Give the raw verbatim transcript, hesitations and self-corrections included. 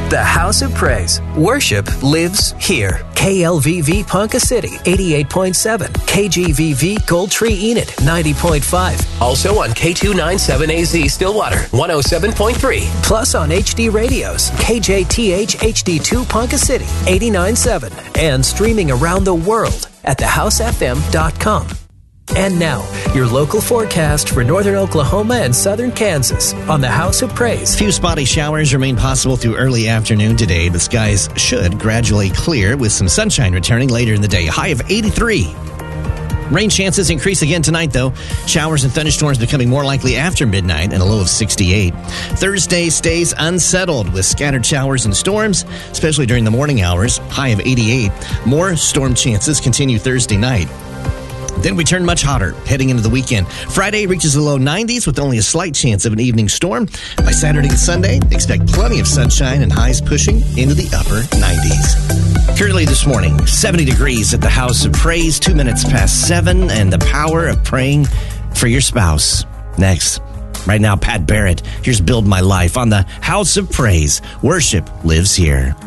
The House of Praise. Worship lives here. K L V V Ponca City, eighty-eight point seven. K G V V Gold Tree Enid, ninety point five. Also on K two ninety-seven A Z Stillwater, one oh seven point three. Plus on H D radios, K J T H H D two Ponca City, eighty-nine point seven. And streaming around the world at the house f m dot com. And now, your local forecast for northern Oklahoma and southern Kansas on the House of Praise. Few spotty showers remain possible through early afternoon today. The skies should gradually clear with some sunshine returning later in the day. A high of eighty-three. Rain chances increase again tonight, though. Showers and thunderstorms becoming more likely after midnight and a low of sixty-eight. Thursday stays unsettled with scattered showers and storms, especially during the morning hours. High of eighty-eight. More storm chances continue Thursday night. Then we turn much hotter heading into the weekend. Friday reaches the low nineties with only a slight chance of an evening storm. By Saturday and Sunday, expect plenty of sunshine and highs pushing into the upper nineties. Currently this morning, seventy degrees at the House of Praise, two minutes past seven, and the power of praying for your spouse. Next. Right now, Pat Barrett. Here's Build My Life on the House of Praise. Worship lives here.